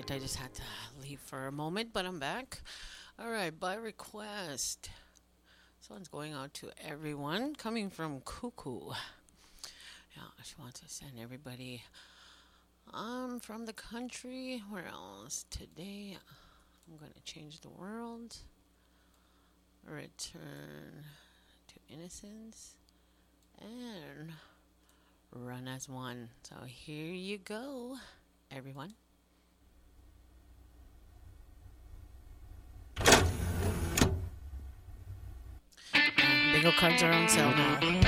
I just had to leave for a moment, but I'm back. All right, by request. This one's going out to everyone coming from Cuckoo. Yeah, she wants to send everybody from the country. Where else? Today, I'm going to change the world. Return to innocence. And run as one. So here you go, everyone. Bingo cards are on sale now.